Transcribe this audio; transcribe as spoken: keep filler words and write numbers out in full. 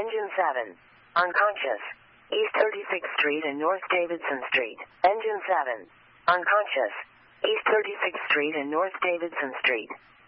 Engine seven. Unconscious. East thirty-sixth Street and North Davidson Street. Engine seven. Unconscious. East thirty-sixth Street and North Davidson Street.